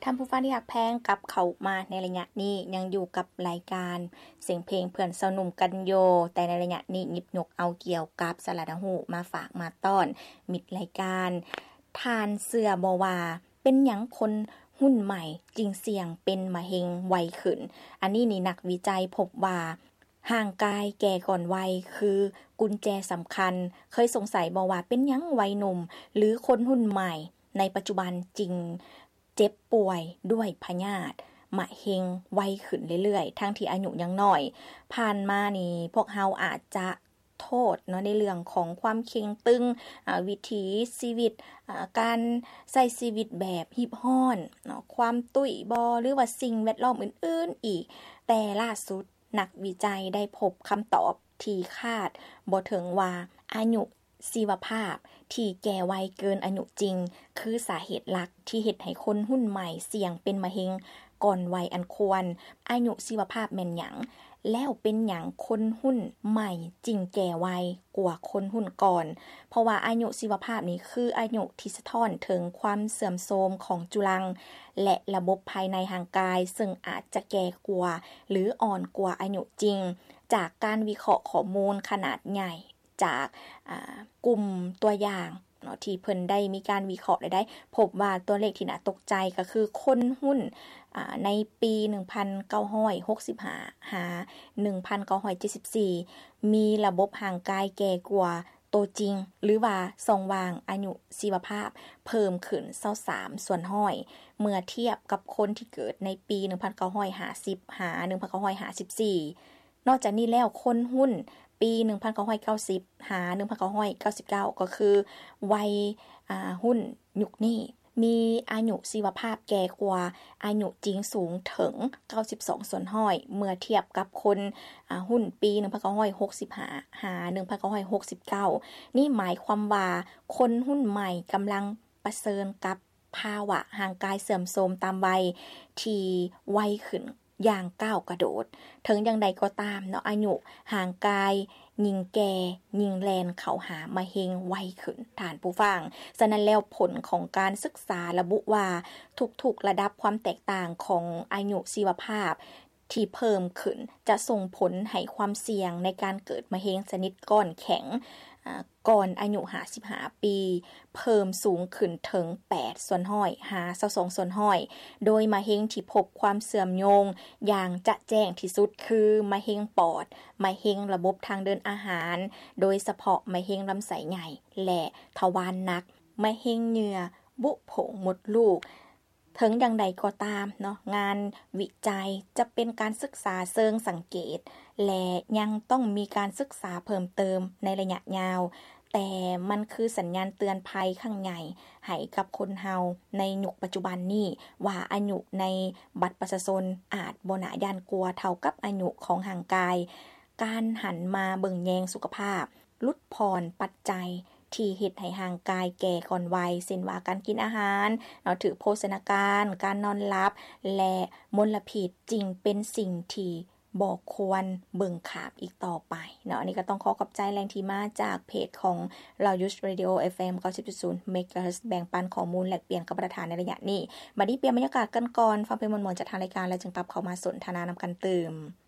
ท่านผู้ฟังที่รักแพงกับเขามาในระยะนี้ยังอยู่กับรายการเสียงเพลงเพื่อนสาวหนุ่มกันโยแต่ในระยะนี้หยิบยกเอาเกี่ยวกับสลัดหูมาฝากมาต้อนมิดรายการทานเสื้อบ่ว่าเป็นหยังคนหุ้นใหม่จริงเสี่ยงเป็นมะเร็งไวขึ้นอันนี้นี่นักวิจัยพบว่าห่างกายแก่ก่อนวัยคือกุญแจสำคัญเคยสงสัยบ่ว่าเป็นหยังวัยหนุ่มหรือคนหุ้นใหม่ในปัจจุบันจริงเจ็บป่วยด้วยพยาธิมะเร็งไวขึ้นเรื่อยๆทั้งที่อายุยังน้อยผ่านมานี่พวกเฮาอาจจะโทษเนาะในเรื่องของความเข่งตึงวิถีชีวิตการใช้ชีวิตแบบฮิปฮอนเนาะความตุ้ยบอหรือว่าสิ่งแวดล้อมอื่นๆอีกแต่ล่าสุดนักวิจัยได้พบคำตอบที่คาดบ่ถึงว่าอายุชีวภาพที่แก่วัยเกินอายุจริงคือสาเหตุหลักที่เฮ็ดให้คนรุ่นใหม่เสี่ยงเป็นมะเร็งก่อนวัยอันควรอายุชีวภาพแม่นหยังแล้วเป็นหยังคนรุ่นใหม่จริงแก่วัยกว่าคนรุ่นก่อนเพราะว่าอายุชีวภาพนี้คืออายุที่สะท้อนถึงความเสื่อมโทรมของจุลังและระบบภายในร่างกายซึ่งอาจจะแก่กว่าหรืออ่อนกว่าอายุจริงจากการวิเคราะห์ข้อมูลขนาดใหญ่จากกลุ่มตัวอย่างเนาะที่เพิ่นได้มีการวิเคราะห์ได้พบว่าตัวเลขที่น่าตกใจก็คือคนหุ้นในปี1965หา1974มีระบบร่างกายแก่กว่าตัวจริงหรือว่าทรงวางอายุชีวภาพเพิ่มขึ้น23ส่วนห้อยเมื่อเทียบกับคนที่เกิดในปี1950หา1954นอกจากนี้แล้วคนหุ้นปี1990หา1999ก็คือวัยหุ้นยุคนี้มีอายุชีวภาพแก่กว่าอายุจริงสูงถึง92ส่วนห้อยเมื่อเทียบกับคนหุ้นปี1965หา1969นี่หมายความว่าคนหุ้นใหม่กำลังเผชิญกับภาวะร่างกายเสื่อมโทรมตามวัยที่ไวขึ้นอย่างก้าวกระโดดถึงอย่างใดก็ตามเนาะอายุห่างกายยิ่งแก่ยิ่งแลนเข้าหามะเร็งไวขึ้นท่านผู้ฟังฉะนั้นแล้วผลของการศึกษาระบุว่าทุกๆระดับความแตกต่างของอายุชีวภาพที่เพิ่มขึ้นจะส่งผลให้ความเสี่ยงในการเกิดมะเร็งชนิดก้อนแข็งก่อนอายุ55ปีเพิ่มสูงขึ้นถึง8ส่วนห้อย52ส่วนห้อยโดยมะเร็งที่พบความเสื่อมโยงอย่างจะแจ้งที่สุดคือมะเร็งปอดมะเร็งระบบทางเดินอาหารโดยเฉพาะมะเร็งลำไส้ใหญ่และทวารหนักมะเร็งเหงื่อบุโผงมดลูกถึงอย่างใดก็ตามเนาะงานวิจัยจะเป็นการศึกษาเชิงสังเกตและยังต้องมีการศึกษาเพิ่มเติมในระยะยาวแต่มันคือสัญญาณเตือนภัยข้างใหญ่ให้กับคนเฮาในยุคปัจจุบันนี้ว่าอายุในบัตรประชาชนอาจบ่น่าย่านกลัวเท่ากับอายุของร่างกายการหันมาเบิ่งแยงสุขภาพลดผ่อนปัจจัยที่เฮ็ดให้ร่างกายแก่ก่อนวัยเช่นว่าการกินอาหารถือโภชนาการการนอนหลับและมลพิษจริงเป็นสิ่งที่บ่ควรเบิ่งขาบอีกต่อไปเนาะอันนี้ก็ต้องขอขอบใจแรงที่มาจากเพจของเรายุช Radio FM 90.0 MHz แบ่งปันข้อมูลแลกเปลี่ยนกับประธานในระยะนี้บัดนี้เปลี่ยนบรรยากาศกันก่อนฟังเพลงม่วนๆจากทางรายการแล้วจึงกลับเข้ามาสนทนานำกันเติม